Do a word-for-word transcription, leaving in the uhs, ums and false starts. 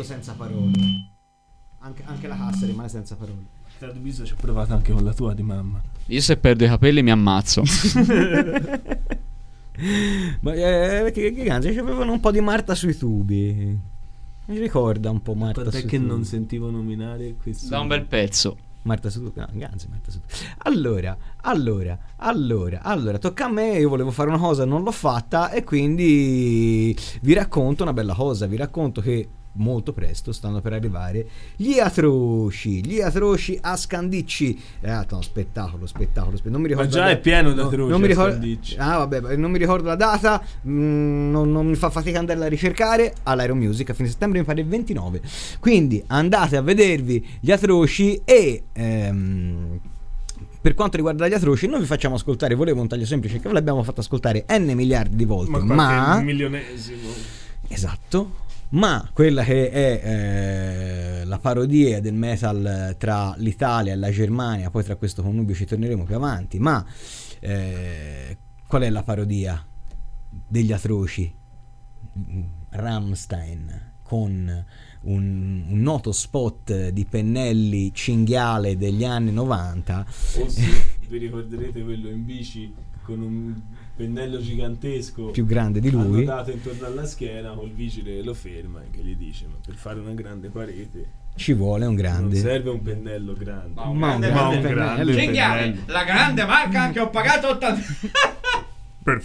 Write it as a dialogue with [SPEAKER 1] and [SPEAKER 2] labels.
[SPEAKER 1] rimango senza parole. Anche, anche la cassa rimane senza parole.
[SPEAKER 2] Traduviso ci ho provato anche con la tua di mamma.
[SPEAKER 3] Io se perdo i capelli mi ammazzo.
[SPEAKER 1] Ma eh, che, che ganze, c'avevano un po' di Marta sui tubi. Mi ricorda un po' Marta
[SPEAKER 2] Quant'è
[SPEAKER 1] sui
[SPEAKER 2] che
[SPEAKER 1] tubi.
[SPEAKER 2] non sentivo nominare questo?
[SPEAKER 3] Da un bel pezzo.
[SPEAKER 1] Marta su tubi, no, ganze, Marta su tubi. Allora, allora, allora, allora, tocca a me, io volevo fare una cosa, non l'ho fatta e quindi vi racconto una bella cosa, vi racconto che molto presto stanno per arrivare gli atroci, gli atroci a Scandicci. Eh, no, spettacolo, spettacolo, spettacolo. Non mi ricordo.
[SPEAKER 2] Ma già
[SPEAKER 1] la
[SPEAKER 2] è
[SPEAKER 1] data.
[SPEAKER 2] pieno
[SPEAKER 1] No,
[SPEAKER 2] d'atroci
[SPEAKER 1] non mi
[SPEAKER 2] a
[SPEAKER 1] ricordo.
[SPEAKER 2] Scandicci.
[SPEAKER 1] Ah, vabbè, non mi ricordo la data. mm, non, non mi fa fatica andarla a ricercare. All'Aero Music a fine settembre mi pare il ventinove. Quindi andate a vedervi gli atroci e ehm, per quanto riguarda gli atroci, noi vi facciamo ascoltare. Volevo un taglio semplice che ve l'abbiamo fatto ascoltare n miliardi di volte.
[SPEAKER 2] Ma,
[SPEAKER 1] Ma,
[SPEAKER 2] un milionesimo.
[SPEAKER 1] esatto. Ma quella che è eh, la parodia del metal tra l'Italia e la Germania, poi tra questo connubio ci torneremo più avanti. Ma eh, qual è la parodia degli atroci? Rammstein, con un, un noto spot di pennelli cinghiale degli anni novanta.
[SPEAKER 2] Oh sì, vi ricorderete quello in bici con un pennello gigantesco
[SPEAKER 1] più grande di lui,
[SPEAKER 2] annodato intorno alla schiena, col vigile che lo ferma e che gli dice: ma per fare una grande parete
[SPEAKER 1] ci vuole un grande,
[SPEAKER 2] non serve un pennello grande,
[SPEAKER 3] ma un
[SPEAKER 1] ma un
[SPEAKER 3] grande,
[SPEAKER 1] grande,
[SPEAKER 2] ma un
[SPEAKER 1] pennello.
[SPEAKER 2] grande
[SPEAKER 3] Cinghiale,
[SPEAKER 2] pennello.
[SPEAKER 3] la grande marca che ho pagato ottanta